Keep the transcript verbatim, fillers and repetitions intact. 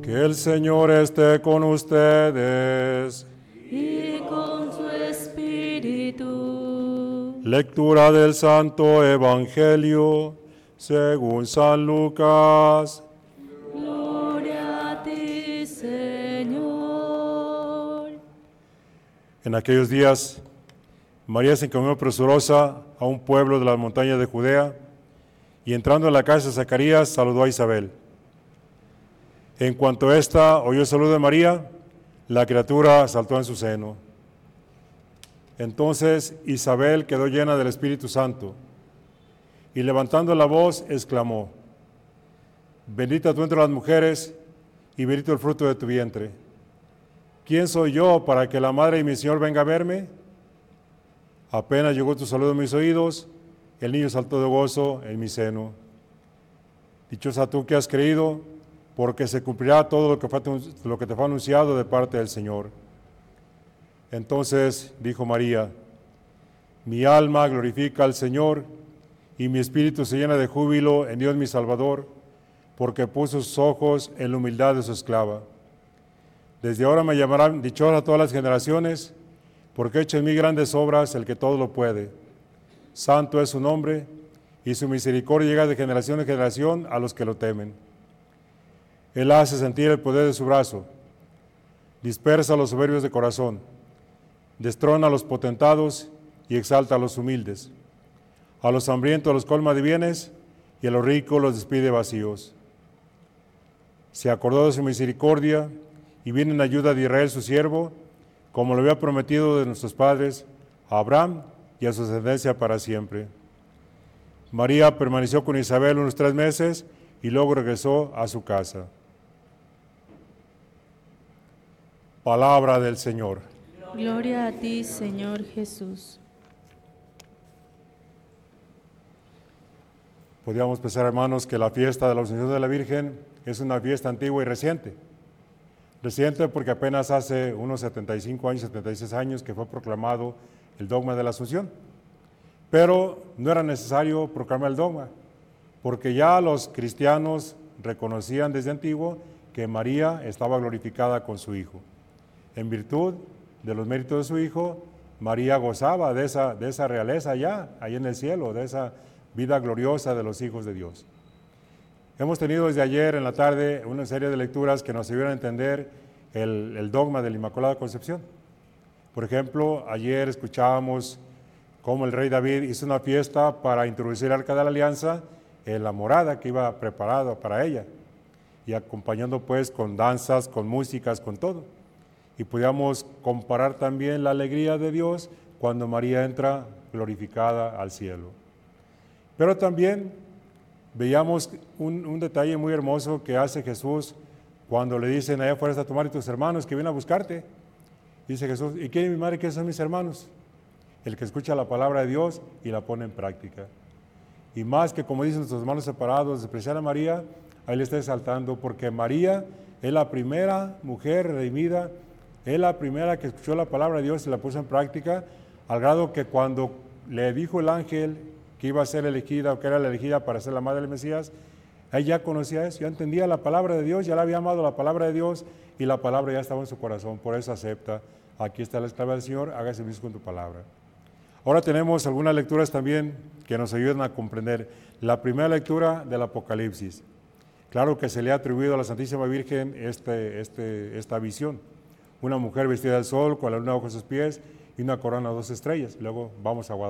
Que el Señor esté con ustedes. Y con su espíritu. Lectura del Santo Evangelio según San Lucas. Gloria a ti, Señor. En aquellos días, María se encaminó presurosa a un pueblo de las montañas de Judea y entrando en la casa de Zacarías saludó a Isabel. En cuanto ésta oyó el saludo de María, la criatura saltó en su seno. Entonces Isabel quedó llena del Espíritu Santo y levantando la voz exclamó: Bendita tú entre las mujeres y bendito el fruto de tu vientre. ¿Quién soy yo para que la madre de mi Señor venga a verme? Apenas llegó tu saludo a mis oídos, el niño saltó de gozo en mi seno. Dichosa tú que has creído, porque se cumplirá todo lo que, fue, lo que te fue anunciado de parte del Señor. Entonces dijo María: Mi alma glorifica al Señor, y mi espíritu se llena de júbilo en Dios mi Salvador, porque puso sus ojos en la humildad de su esclava. Desde ahora me llamarán dichosa todas las generaciones, porque ha hecho en mí grandes obras el que todo lo puede. Santo es su nombre, y su misericordia llega de generación en generación a los que lo temen. Él hace sentir el poder de su brazo, dispersa a los soberbios de corazón, destrona a los potentados y exalta a los humildes. A los hambrientos los colma de bienes y a los ricos los despide vacíos. Se acordó de su misericordia y viene en ayuda de Israel su siervo, como lo había prometido de nuestros padres, a Abraham y a su descendencia para siempre. María permaneció con Isabel unos tres meses y luego regresó a su casa. Palabra del Señor. Gloria a ti, Señor Jesús. Podríamos pensar, hermanos, que la fiesta de la Asunción de la Virgen es una fiesta antigua y reciente. Reciente porque apenas hace unos setenta y cinco años, setenta y seis años que fue proclamado el dogma de la Asunción. Pero no era necesario proclamar el dogma, porque ya los cristianos reconocían desde antiguo que María estaba glorificada con su Hijo. En virtud de los méritos de su Hijo, María gozaba de esa, de esa realeza allá, allá en el cielo, de esa vida gloriosa de los hijos de Dios. Hemos tenido desde ayer en la tarde una serie de lecturas que nos ayudan a entender el, el dogma de la Inmaculada Concepción. Por ejemplo, ayer escuchábamos cómo el rey David hizo una fiesta para introducir el Arca de la Alianza en la morada que iba preparada para ella, y acompañando pues con danzas, con músicas, con todo. Y podíamos comparar también la alegría de Dios cuando María entra glorificada al cielo. Pero también veíamos un, un detalle muy hermoso que hace Jesús cuando le dicen: allá afuera está tu madre y tus hermanos que vienen a buscarte. Dice Jesús: ¿y quién es mi madre y quiénes son mis hermanos? El que escucha la palabra de Dios y la pone en práctica. Y más que, como dicen nuestros hermanos separados, despreciar a María, ahí le está exaltando, porque María es la primera mujer redimida, es la primera que escuchó la palabra de Dios y la puso en práctica, al grado que cuando le dijo el ángel que iba a ser elegida o que era la elegida para ser la madre del Mesías, ella ya conocía eso, ya entendía la palabra de Dios, ya la había amado la palabra de Dios y la palabra ya estaba en su corazón, por eso acepta: aquí está la esclava del Señor, hágase mismo con tu palabra. Ahora tenemos algunas lecturas también que nos ayudan a comprender. La primera lectura del Apocalipsis. Claro que se le ha atribuido a la Santísima Virgen este, este, esta visión. Una mujer vestida del sol, con la luna bajo sus pies y una corona de dos estrellas. Luego vamos a Guadalupe.